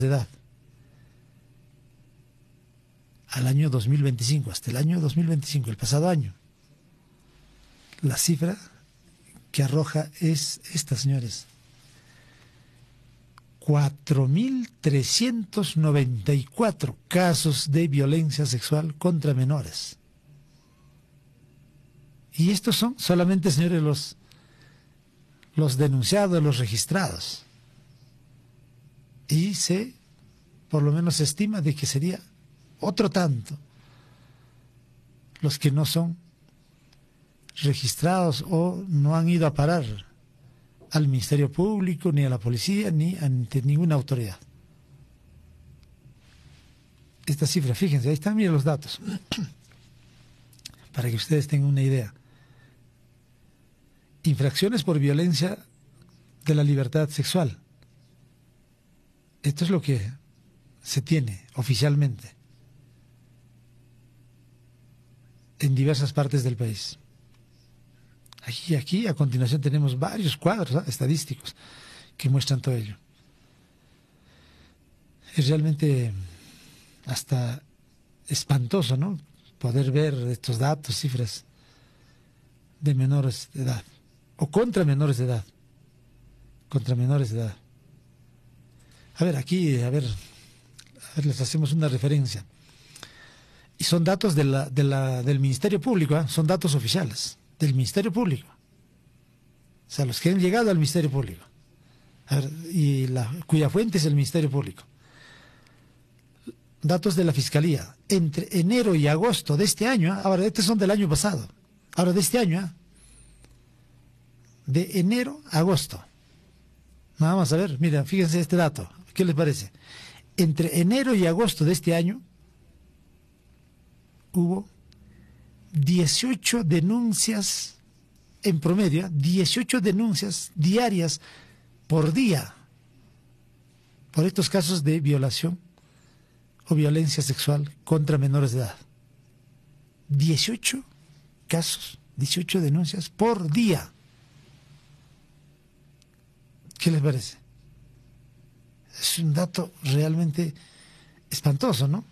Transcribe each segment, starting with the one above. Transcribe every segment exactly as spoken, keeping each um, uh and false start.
de edad. Al año dos mil veinticinco, hasta el año dos mil veinticinco, el pasado año. La cifra que arroja es esta, señores. cuatro mil trescientos noventa y cuatro casos de violencia sexual contra menores. Y estos son solamente, señores, los, los denunciados, los registrados. Y se, por lo menos se estima de que sería otro tanto los que no son registrados o no han ido a parar al Ministerio Público, ni a la policía, ni ante ninguna autoridad. Esta cifra, fíjense, ahí están, miren los datos, para que ustedes tengan una idea. Infracciones por violencia de la libertad sexual. Esto es lo que se tiene oficialmente en diversas partes del país. Aquí, aquí, a continuación tenemos varios cuadros ¿eh? estadísticos que muestran todo ello. Es realmente hasta espantoso, ¿no?, poder ver estos datos, cifras de menores de edad, o contra menores de edad, contra menores de edad. A ver, aquí, a ver, a ver les hacemos una referencia. Y son datos de la, de la, del Ministerio Público, ¿eh? Son datos oficiales del Ministerio Público. O sea, los que han llegado al Ministerio Público. A ver, y la, cuya fuente es el Ministerio Público. Datos de la Fiscalía. Entre enero y agosto de este año, ¿eh? Ahora, estos son del año pasado. Ahora, de este año, ¿eh? De enero a agosto. Nada más, a ver, mira, fíjense este dato. ¿Qué les parece? Entre enero y agosto de este año, hubo dieciocho denuncias en promedio, dieciocho denuncias diarias por día por estos casos de violación o violencia sexual contra menores de edad. dieciocho casos, dieciocho denuncias por día. ¿Qué les parece? Es un dato realmente espantoso, ¿no?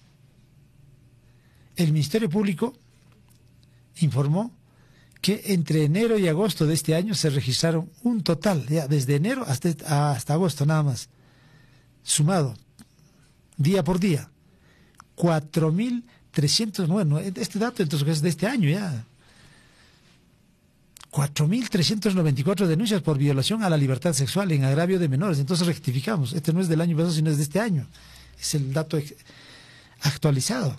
El Ministerio Público informó que entre enero y agosto de este año se registraron un total, ya desde enero hasta, hasta agosto nada más, sumado, día por día, cuatro mil trescientos, bueno, este dato entonces es de este año ya, cuatro mil trescientos noventa y cuatro denuncias por violación a la libertad sexual en agravio de menores. Entonces rectificamos, este no es del año pasado, sino es de este año, es el dato actualizado.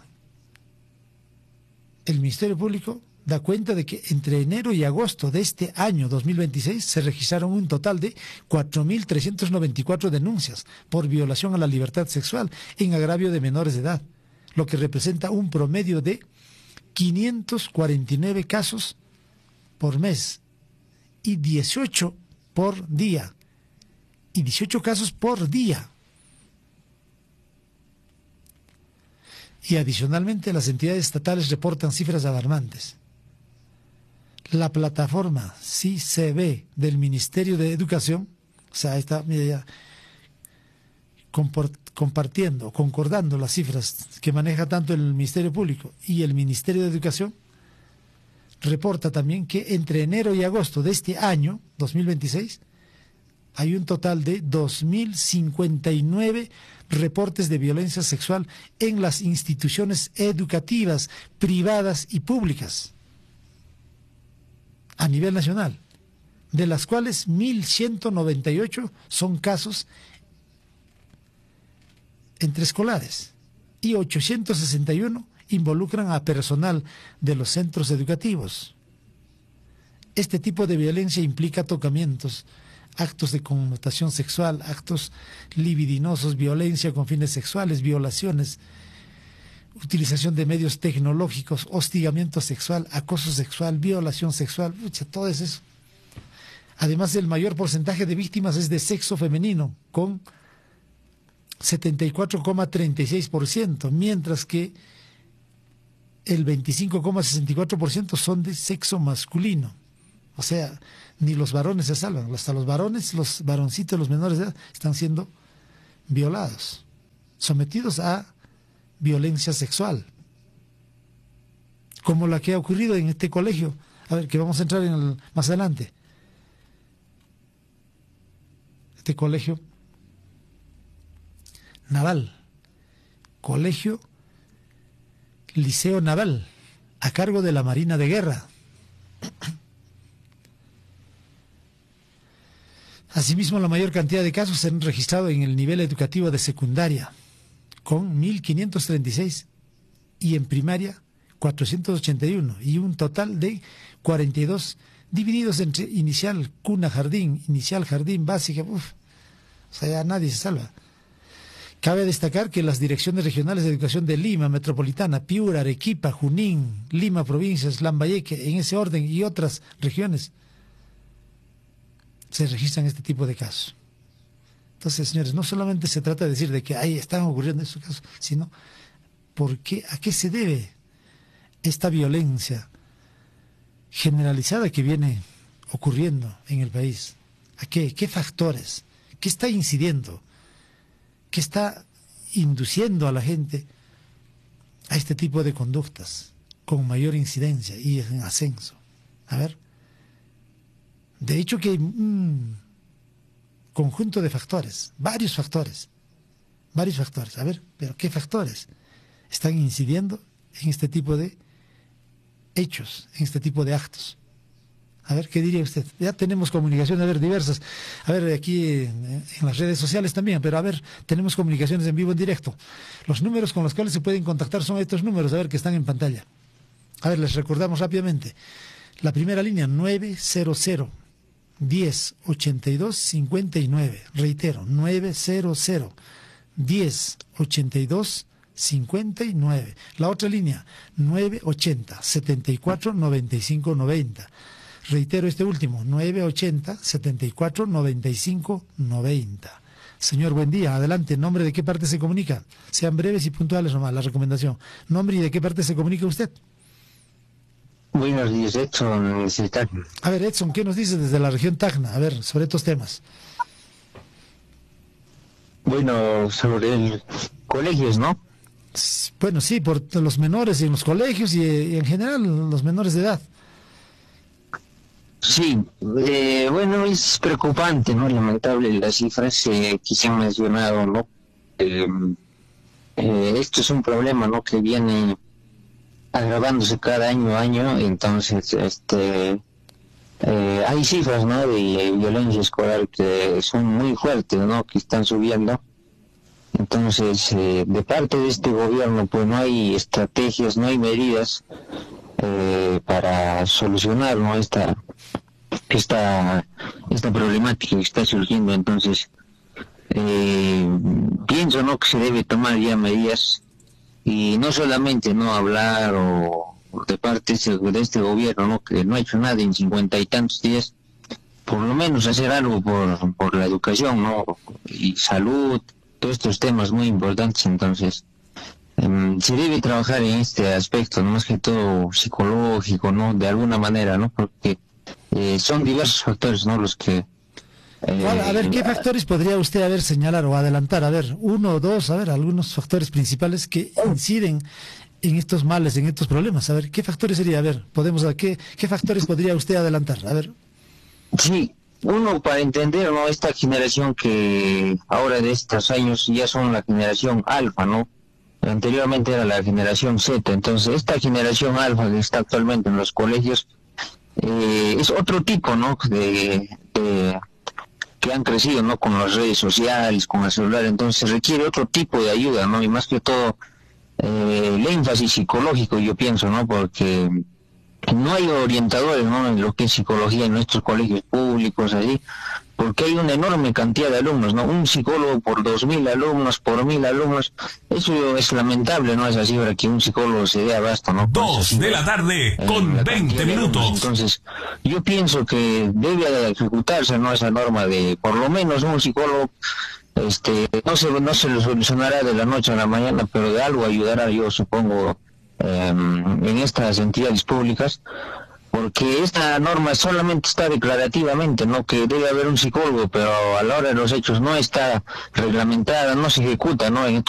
El Ministerio Público da cuenta de que entre enero y agosto de este año dos mil veintiséis se registraron un total de cuatro mil trescientos noventa y cuatro denuncias por violación a la libertad sexual en agravio de menores de edad, lo que representa un promedio de quinientos cuarenta y nueve casos por mes y dieciocho por día, y dieciocho casos por día. Y adicionalmente las entidades estatales reportan cifras alarmantes. La plataforma C I C B del Ministerio de Educación, o sea, está mira, ya, compartiendo, concordando las cifras que maneja tanto el Ministerio Público y el Ministerio de Educación, reporta también que entre enero y agosto de este año, dos mil veintiséis, hay un total de dos mil cincuenta y nueve reportes de violencia sexual en las instituciones educativas, privadas y públicas a nivel nacional, de las cuales mil ciento noventa y ocho son casos entre escolares y ochocientos sesenta y uno involucran a personal de los centros educativos. Este tipo de violencia implica tocamientos, actos de connotación sexual, actos libidinosos, violencia con fines sexuales, violaciones, utilización de medios tecnológicos, hostigamiento sexual, acoso sexual, violación sexual, pucha, todo eso. Además, el mayor porcentaje de víctimas es de sexo femenino, con setenta y cuatro coma treinta y seis por ciento, mientras que el veinticinco coma sesenta y cuatro por ciento son de sexo masculino. O sea, ni los varones se salvan, hasta los varones, los varoncitos, los menores de edad, están siendo violados. sometidos a violencia sexual, como la que ha ocurrido en este colegio, a ver, que vamos a entrar en el, más adelante. Este colegio naval, colegio Liceo Naval, a cargo de la Marina de Guerra. Asimismo, la mayor cantidad de casos se han registrado en el nivel educativo de secundaria, con mil quinientos treinta y seis, y en primaria cuatrocientos ochenta y uno, y un total de cuarenta y dos, divididos entre inicial, cuna, jardín, inicial, jardín, básica. Uf, o sea, ya nadie se salva. Cabe destacar que las direcciones regionales de educación de Lima, Metropolitana, Piura, Arequipa, Junín, Lima, provincias, Lambayeque, en ese orden, y otras regiones, se registran este tipo de casos. Entonces, señores, no solamente se trata de decir de que ahí están ocurriendo estos casos, sino ¿por qué, a qué se debe esta violencia generalizada que viene ocurriendo en el país? ¿A qué? ¿Qué factores? ¿Qué está incidiendo? ¿Qué está induciendo a la gente a este tipo de conductas con mayor incidencia y en ascenso? A ver, de hecho que hay un conjunto de factores, varios factores, varios factores. A ver, pero ¿qué factores están incidiendo en este tipo de hechos, en este tipo de actos? A ver, ¿qué diría usted? Ya tenemos comunicaciones, a ver, diversas. A ver, aquí en, en las redes sociales también, pero a ver, tenemos comunicaciones en vivo, en directo. Los números con los cuales se pueden contactar son estos números, a ver, que están en pantalla. A ver, les recordamos rápidamente. La primera línea, nueve cero cero, diez, ochenta y dos, cincuenta y nueve. Reitero, nueve cero cero, diez, ochenta y dos, cincuenta y nueve. La otra línea, nueve ochenta, setenta y cuatro, noventa y cinco, noventa. Reitero este último, nueve ochenta, setenta y cuatro, noventa y cinco, noventa. Señor, buen día. Adelante. ¿Nombre de qué parte se comunica? Sean breves y puntuales nomás, la recomendación. ¿Nombre y de qué parte se comunica usted? Buenos días, Edson. A ver, Edson, ¿qué nos dice desde la región Tacna? A ver, sobre estos temas. Bueno, sobre el colegios, ¿no? Bueno, sí, por los menores en los colegios y, y en general los menores de edad. Sí, eh, bueno, es preocupante, ¿no? Lamentable las cifras eh, que se han mencionado, ¿no? Eh, eh, esto es un problema, ¿no? Que viene agravándose cada año a año, entonces, este, eh, hay cifras, ¿no? De violencia escolar que son muy fuertes, ¿no? Que están subiendo. Entonces, eh, de parte de este gobierno, pues no hay estrategias, no hay medidas eh, para solucionar, ¿no? Esta esta esta problemática que está surgiendo. Entonces eh, pienso no que se debe tomar ya medidas, y no solamente no hablar o de parte de este gobierno, no que no ha hecho nada en cincuenta y tantos días, por lo menos hacer algo por por la educación, no, y salud, todos estos temas muy importantes. Entonces Um, se debe trabajar en este aspecto, no más que todo psicológico, ¿no? De alguna manera, ¿no? Porque eh, son diversos factores, ¿no? Los que... Eh, a ver, ¿qué factores podría usted haber señalar o adelantar? A ver, uno o dos, a ver, algunos factores principales que inciden en estos males, en estos problemas. A ver, ¿qué factores sería? A ver, podemos, ¿qué, qué factores podría usted adelantar? A ver. Sí, uno, para entender, ¿no? Esta generación que ahora de estos años ya son la generación alfa, ¿no? Anteriormente era la generación Z. Entonces esta generación alfa que está actualmente en los colegios eh, es otro tipo, ¿no? De, de que han crecido, ¿no? Con las redes sociales, con el celular. Entonces requiere otro tipo de ayuda, ¿no? Y más que todo eh, el énfasis psicológico, yo pienso, ¿no? Porque no hay orientadores, ¿no? En lo que es psicología en nuestros colegios públicos, allí, porque hay una enorme cantidad de alumnos, ¿no? Un psicólogo por dos mil alumnos, por mil alumnos. Eso es lamentable, ¿no? Esa cifra que un psicólogo se dé abasto, ¿no? Dos de la tarde con veinte minutos. Entonces, yo pienso que debe ejecutarse, ¿no? Esa norma de, por lo menos, un psicólogo, este, no se, no se lo solucionará de la noche a la mañana, pero de algo ayudará, yo supongo, eh, en estas entidades públicas. Porque esta norma solamente está declarativamente, ¿no? Que debe haber un psicólogo, pero a la hora de los hechos no está reglamentada, no se ejecuta, ¿no? En